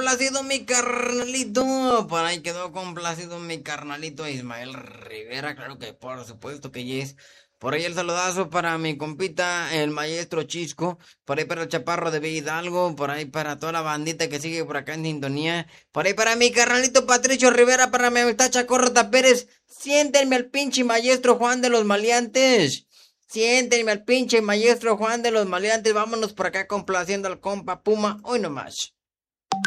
complacido mi carnalito. Por ahí quedó complacido mi carnalito Ismael Rivera. Claro que por supuesto que yes. Por ahí el saludazo para mi compita, el maestro Chisco. Por ahí para el chaparro de Villa Hidalgo. Por ahí para toda la bandita que sigue por acá en sintonía. Por ahí para mi carnalito Patricio Rivera. Para mi amistad Chacorrota Pérez. Siéntenme al pinche maestro Juan de los Maleantes. Siéntenme al pinche maestro Juan de los Maleantes. Vámonos por acá complaciendo al compa Puma. Hoy nomás.